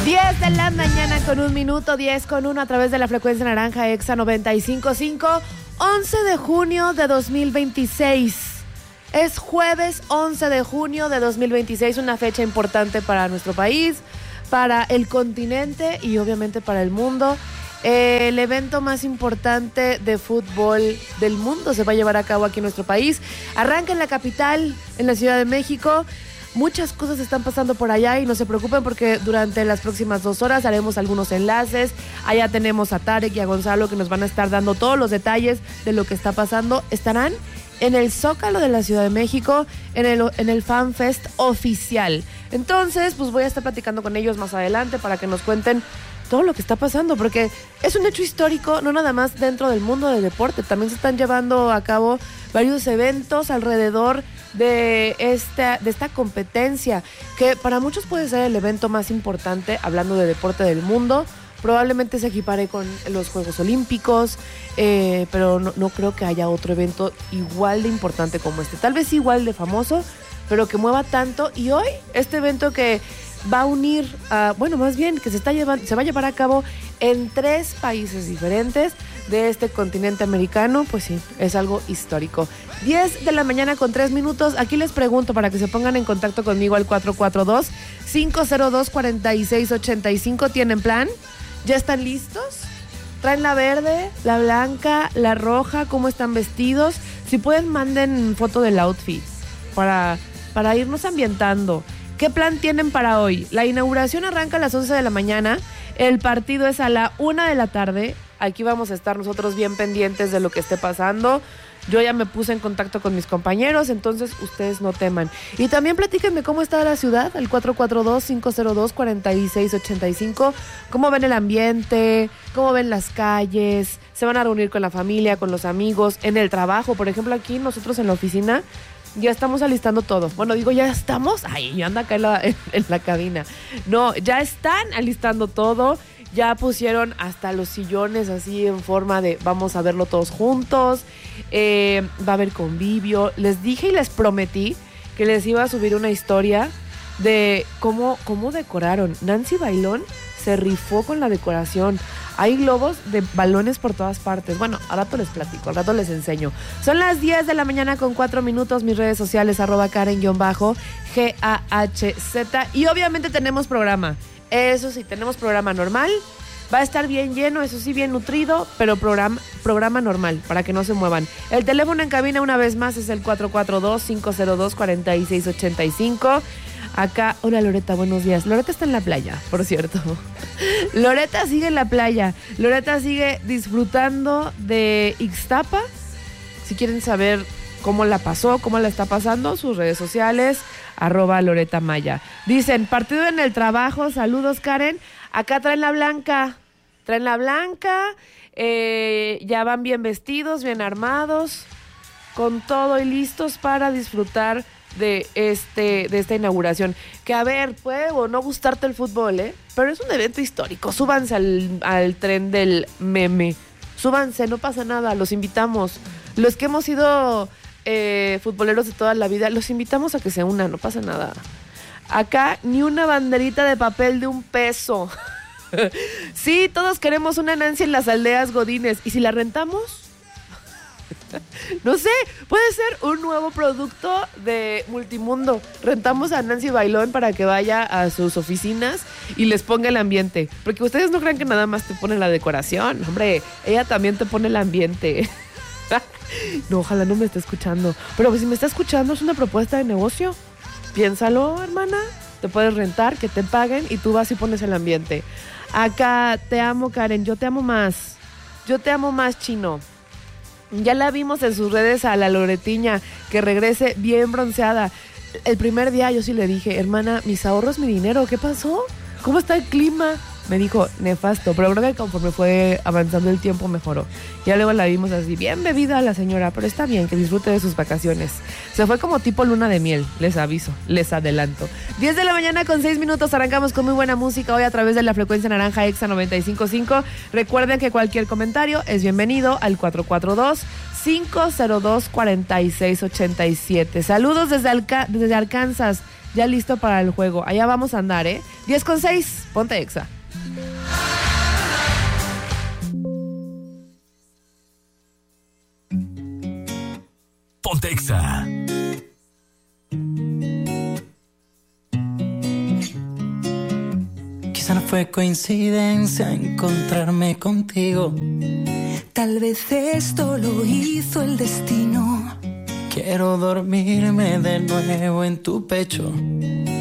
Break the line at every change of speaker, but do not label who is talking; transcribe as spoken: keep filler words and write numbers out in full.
diez de la mañana con un minuto, diez con uno a través de la frecuencia naranja Exa noventa y cinco punto cinco, once de junio de dos mil veintiséis. Es jueves once de junio de dos mil veintiséis, una fecha importante para nuestro país, para el continente y obviamente para el mundo. Eh, el evento más importante de fútbol del mundo se va a llevar a cabo aquí en nuestro país. Arranca en la capital, en la Ciudad de México. Muchas cosas están pasando por allá y no se preocupen porque durante las próximas dos horas haremos algunos enlaces. Allá tenemos a Tarek y a Gonzalo que nos van a estar dando todos los detalles de lo que está pasando. Estarán en el Zócalo de la Ciudad de México, en el, en el Fan Fest oficial. Entonces, pues voy a estar platicando con ellos más adelante para que nos cuenten todo lo que está pasando, porque es un hecho histórico, no nada más dentro del mundo del deporte, también se están llevando a cabo varios eventos alrededor de esta, de esta competencia, que para muchos puede ser el evento más importante, hablando de deporte del mundo. Probablemente se equipare con los Juegos Olímpicos, eh, pero no, no creo que haya otro evento igual de importante como este, tal vez igual de famoso, pero que mueva tanto. Y hoy, este evento que va a unir, a, bueno, más bien que se está llevando, se va a llevar a cabo en tres países diferentes de este continente americano, pues sí, es algo histórico. diez de la mañana con tres minutos, aquí les pregunto para que se pongan en contacto conmigo al cuatro cuatro dos, cinco cero dos, cuatro seis ocho cinco. ¿Tienen plan? ¿Ya están listos? ¿Traen la verde, la blanca, la roja? ¿Cómo están vestidos? Si pueden, manden foto del outfit para, para irnos ambientando. ¿Qué plan tienen para hoy? La inauguración arranca a las once de la mañana, el partido es a la una de la tarde. Aquí vamos a estar nosotros bien pendientes de lo que esté pasando. Yo ya me puse en contacto con mis compañeros, entonces ustedes no teman. Y también platíquenme cómo está la ciudad, al cuatro cuatro dos, cinco cero dos, cuatro seis ocho cinco. ¿Cómo ven el ambiente? ¿Cómo ven las calles? ¿Se van a reunir con la familia, con los amigos? En el trabajo, por ejemplo, aquí nosotros en la oficina ya estamos alistando todo. Bueno, digo, ¿ya estamos? Ay, anda acá en la, en, en la cabina. No, ya están alistando todo. Ya pusieron hasta los sillones así en forma de vamos a verlo todos juntos. Eh, va a haber convivio. Les dije y les prometí que les iba a subir una historia de cómo, cómo decoraron. Nancy Bailón se rifó con la decoración. Hay globos de balones por todas partes. Bueno, al rato les platico, al rato les enseño. Son las diez de la mañana con cuatro minutos. Mis redes sociales, arroba Karen-G A H Z. Y obviamente tenemos programa. Eso sí, tenemos programa normal. Va a estar bien lleno, eso sí, bien nutrido, pero programa, programa normal, para que no se muevan. El teléfono en cabina una vez más es el cuatro cuatro dos, cinco cero dos, cuatro seis ocho cinco. Acá, hola Loreta, buenos días. Loreta está en la playa, por cierto. Loreta sigue en la playa. Loreta sigue disfrutando de Ixtapa. Si quieren saber cómo la pasó, cómo la está pasando, sus redes sociales, arroba Loreta Maya. Dicen, partido en el trabajo, saludos Karen. Acá traen la blanca, traen la blanca, eh, ya van bien vestidos, bien armados, con todo y listos para disfrutar de este de esta inauguración. Que a ver, puede o no gustarte el fútbol, ¿eh? Pero es un evento histórico. Súbanse al, al tren del meme. Súbanse, no pasa nada, los invitamos. Los que hemos sido eh, futboleros de toda la vida, los invitamos a que se unan, no pasa nada. Acá ni una banderita de papel de un peso. Sí, todos queremos una Nancy en las aldeas godines. ¿Y si la rentamos? No sé, puede ser un nuevo producto de Multimundo. Rentamos a Nancy Bailón para que vaya a sus oficinas y les ponga el ambiente. Porque ustedes no crean que nada más te pone la decoración. Hombre, ella también te pone el ambiente. No, ojalá no me esté escuchando. Pero si me está escuchando, es una propuesta de negocio. Piénsalo, hermana. Te puedes rentar, que te paguen y tú vas y pones el ambiente. Acá, te amo, Karen. Yo te amo más. Yo te amo más, Chino. Ya la vimos en sus redes a la Loretiña, que regrese bien bronceada. El primer día yo sí le dije, hermana, mis ahorros, mi dinero, ¿qué pasó? ¿Cómo está el clima? Me dijo, nefasto, pero creo que conforme fue avanzando el tiempo mejoró. Ya luego la vimos así, bien bebida la señora, pero está bien, que disfrute de sus vacaciones. Se fue como tipo luna de miel, les aviso, les adelanto. diez de la mañana con seis minutos, arrancamos con muy buena música hoy a través de la frecuencia naranja Exa noventa y cinco punto cinco. Recuerden que cualquier comentario es bienvenido al cuatro cuatro dos, cinco cero dos, cuatro seis ocho siete. Saludos desde, Alca- desde Arkansas. ya listo para el juego. Allá vamos a andar, ¿eh? diez con seis, ponte Exa.
Ponte Exa.
Quizá no fue coincidencia encontrarme contigo. Tal vez esto lo hizo el destino. Quiero dormirme de nuevo en tu pecho.